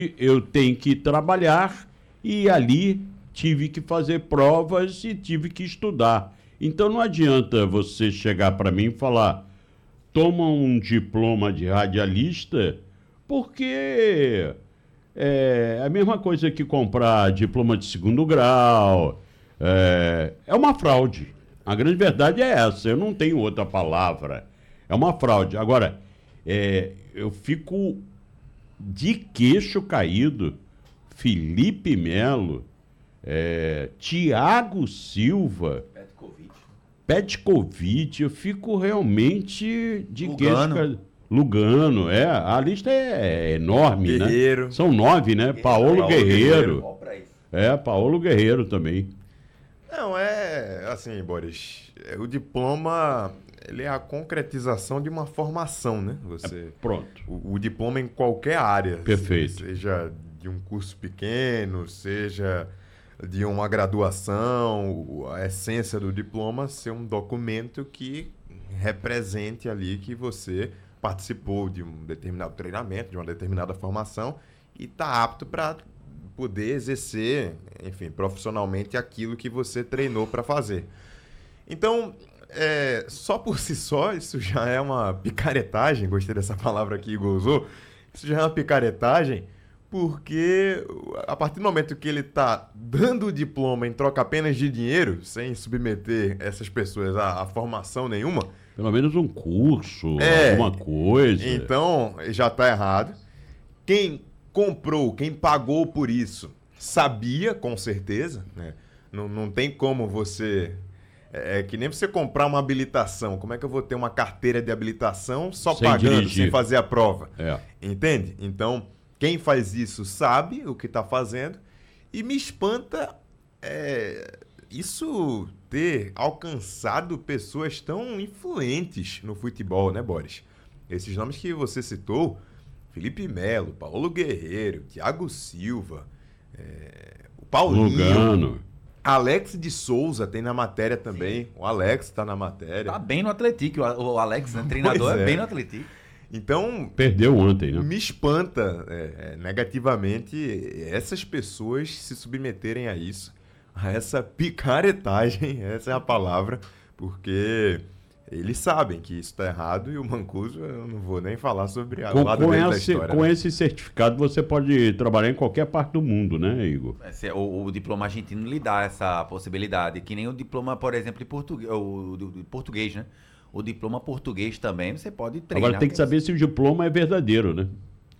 eu tenho que trabalhar e ali tive que fazer provas e tive que estudar. Então não adianta você chegar para mim e falar, toma um diploma de radialista, porque é a mesma coisa que comprar diploma de segundo grau. É uma fraude. A grande verdade é essa, eu não tenho outra palavra. É uma fraude. Agora, eu fico de queixo caído. Felipe Melo, Thiago Silva, Petkovic, eu fico realmente de Lugano. queixo caído. Lugano, a lista é enorme, Guerreiro. né? São 9, né? Paulo Guerreiro. Ó pra isso. Paulo Guerreiro também. Não, assim, Boris, o diploma, ele é a concretização de uma formação, né? Pronto. O diploma em qualquer área. Perfeito. Seja de um curso pequeno, seja de uma graduação, a essência do diploma ser um documento que represente ali que você participou de um determinado treinamento, de uma determinada formação e está apto para poder exercer, enfim, profissionalmente aquilo que você treinou para fazer. Então, só por si só, isso já é uma picaretagem, gostei dessa palavra que Igor usou, isso já é uma picaretagem, porque a partir do momento que ele está dando o diploma em troca apenas de dinheiro, sem submeter essas pessoas a formação nenhuma... Pelo menos um curso, alguma coisa. Então, já está errado. Quem comprou, quem pagou por isso, sabia, com certeza, né? Não tem como você... É que nem você comprar uma habilitação. Como é que eu vou ter uma carteira de habilitação só Sem pagando, dirigir. sem fazer a prova? Entende? Então, quem faz isso sabe o que está fazendo. E me espanta isso ter alcançado pessoas tão influentes no futebol, né, Boris? Esses nomes que você citou, Felipe Melo, Paulo Guerreiro, Thiago Silva, o Paulinho, Lugano. Alex de Souza tem na matéria também. Sim. O Alex está na matéria. Tá bem no Atlético, o Alex, né, treinador, é bem no Atlético. Então, perdeu ontem, né? Me espanta negativamente essas pessoas se submeterem a isso, a essa picaretagem, essa é a palavra, porque eles sabem que isso está errado e o Mancuso, eu não vou nem falar sobre o lado dele da história. Com esse certificado você pode trabalhar em qualquer parte do mundo, né, Igor? O diploma argentino lhe dá essa possibilidade, que nem o diploma, por exemplo, de português, né? O diploma português também você pode treinar. Agora tem que saber se o diploma é verdadeiro, né?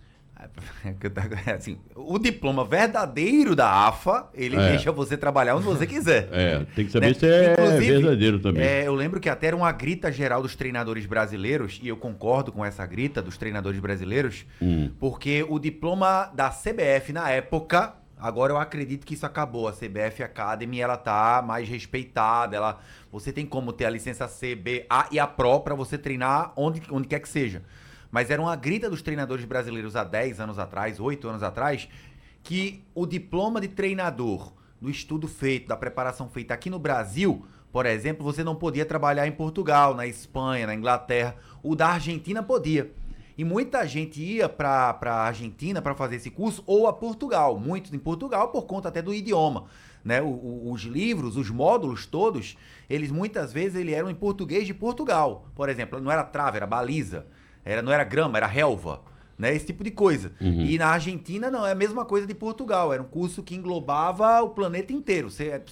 Assim, o diploma verdadeiro da AFA, ele deixa você trabalhar onde você quiser. Tem que saber se é verdadeiro também. Eu lembro que até era uma grita geral dos treinadores brasileiros, e eu concordo com essa grita dos treinadores brasileiros, porque o diploma da CBF na época, agora eu acredito que isso acabou, a CBF Academy, ela tá mais respeitada, você tem como ter a licença C, B, A e a Pro para você treinar onde quer que seja. Mas era uma grita dos treinadores brasileiros há 10 anos atrás, 8 anos atrás, que o diploma de treinador, do estudo feito, da preparação feita aqui no Brasil, por exemplo, você não podia trabalhar em Portugal, na Espanha, na Inglaterra. O da Argentina podia. E muita gente ia para a Argentina para fazer esse curso, ou a Portugal. Muitos em Portugal por conta até do idioma. Né? Os livros, os módulos todos, eles muitas vezes eram em português de Portugal. Por exemplo, não era trave, era baliza. Não era grama, era relva, né? Esse tipo de coisa. E na Argentina não, é a mesma coisa de Portugal. Era um curso que englobava o planeta inteiro. Se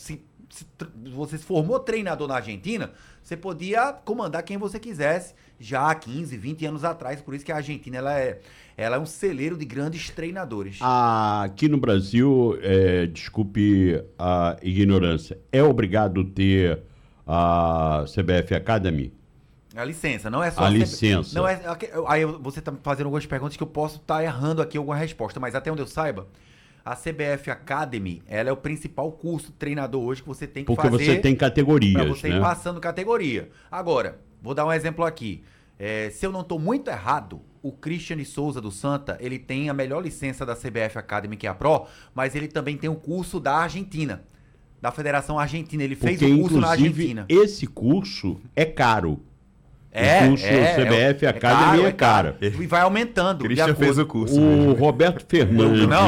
você se formou treinador na Argentina, você podia comandar quem você quisesse já há 15, 20 anos atrás. Por isso que a Argentina ela é um celeiro de grandes treinadores. Aqui no Brasil, desculpe a ignorância, é obrigado ter a CBF Academy? A licença, não é só... A licença. Não aí você está fazendo algumas perguntas que eu posso estar errando aqui alguma resposta, mas até onde eu saiba, a CBF Academy, ela é o principal curso de treinador hoje que você tem que fazer... Porque você tem categorias, para você né? ir passando categoria. Agora, vou dar um exemplo aqui. Se eu não estou muito errado, o Christian Souza do Santa, ele tem a melhor licença da CBF Academy, que é a Pro, mas ele também tem o curso da Argentina, da Federação Argentina. Ele fez o curso na Argentina. Esse curso é caro. O curso CBF Academy é caro. E vai aumentando. Christian fez o curso. O Roberto Fernandes. Não,